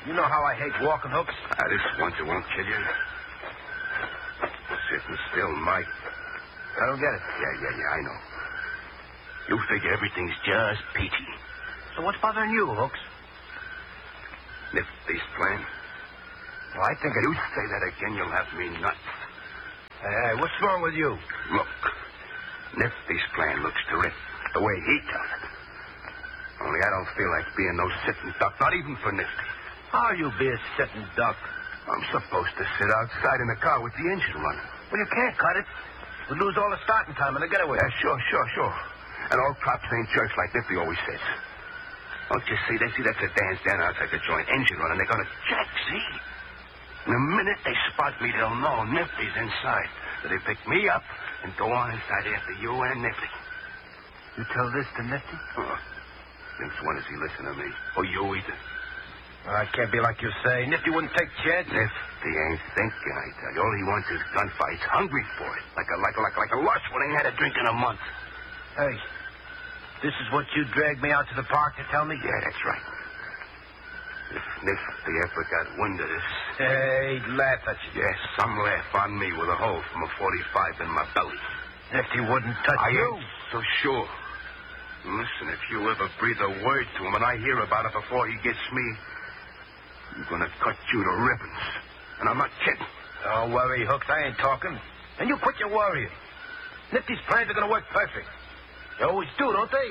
You know how I hate walking, Hooks. This once it won't kill you. Sitting still, Mike. I don't get it. Yeah, I know. You figure everything's just peachy. So what's bothering you, Hooks? Nifty's plan. Well, I think You say that again, you'll have me nuts. Hey, what's wrong with you? Look, Nifty's plan looks terrific, the way he tells it. Only I don't feel like being no sitting duck, not even for Nifty. How you be a sitting duck? I'm supposed to sit outside in the car with the engine running. Well, you can't cut it. We'd lose all the starting time in the getaway. Sure. And all cops ain't jerks like Nifty always says. Don't you see? They see that sedan stand outside the joint, engine running. They're gonna check, see? In a minute they spot me, they'll know Nifty's inside. So they pick me up and go on inside after you and Nifty. You tell this to Nifty? Since when does he listen to me? Or you either? Well, it can't be like you say. Nifty wouldn't take chances. Nifty ain't thinking, I tell you. All he wants is gunfights. Hungry for it. Like a lush when he ain't had a drink in a month. Hey, this is what you dragged me out to the park to tell me? Yeah, that's right. If Nifty ever got wind of this... Hey, laugh at you. Yes, some laugh on me with a hole from a 45 in my belly. Nifty wouldn't touch I you. ain't so sure. Listen, if you ever breathe a word to him and I hear about it before he gets me, I'm gonna cut you to ribbons. And I'm not kidding. Don't worry, Hooks. I ain't talking. And you quit your worrying. Nifty's plans are gonna work perfect. They always do, don't they?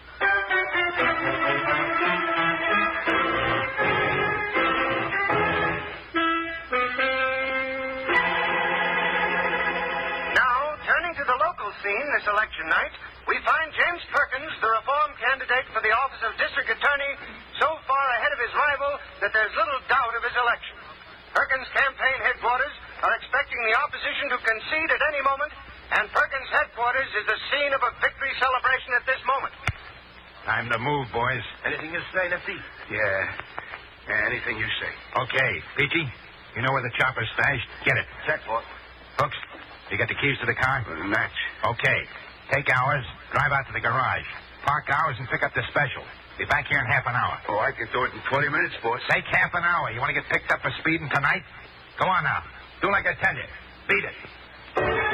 Scene this election night, we find James Perkins, the reform candidate for the office of district attorney, so far ahead of his rival that there's little doubt of his election. Perkins' campaign headquarters are expecting the opposition to concede at any moment, and Perkins' headquarters is the scene of a victory celebration at this moment. Time to move, boys. Anything you say, Nifty? Yeah, anything you say. Okay, Peachy, you know where the chopper's stashed? Get it. Check, boss. Hooks, you got the keys to the car? Natch. Okay. Take ours, drive out to the garage. Park ours and pick up the special. Be back here in half an hour. Oh, I can do it in 20 minutes, boss. Take half an hour. You want to get picked up for speeding tonight? Go on now. Do like I tell you. Beat it.